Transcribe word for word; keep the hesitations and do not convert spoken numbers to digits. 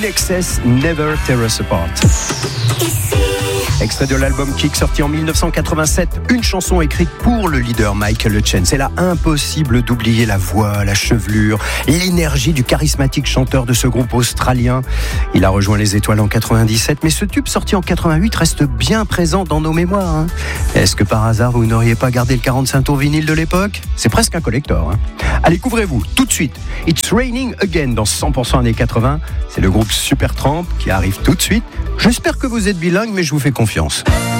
In Excess, Never Tear Us Apart. Extrait de l'album Kick sorti en dix-neuf cent quatre-vingt-sept, une chanson écrite pour le leader Michael Hutchence. C'est là impossible d'oublier la voix, la chevelure, l'énergie du charismatique chanteur de ce groupe australien. Il a rejoint les Étoiles en quatre-vingt-dix-sept, mais ce tube sorti en quatre-vingt-huit reste bien présent dans nos mémoires. Hein. Est-ce que par hasard vous n'auriez pas gardé le quarante-cinq tours vinyle de l'époque ? C'est presque un collector. Hein. Allez, couvrez-vous tout de suite. It's Raining Again dans cent pour cent années quatre-vingts. C'est le groupe Supertramp qui arrive tout de suite. J'espère que vous êtes bilingue, mais je vous fais confiance.